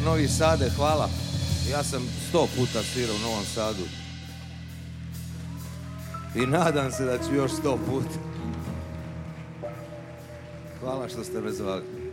Novi Sade, hvala. Ja sam 100 puta svirao u Novom Sadu. I nadam se da ću još 100 puta. Hvala što ste me zvali.